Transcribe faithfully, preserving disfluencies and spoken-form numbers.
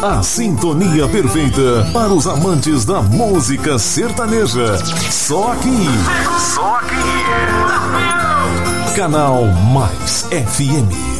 A sintonia perfeita para os amantes da música sertaneja. Só aqui. Só aqui. Canal Mais F M.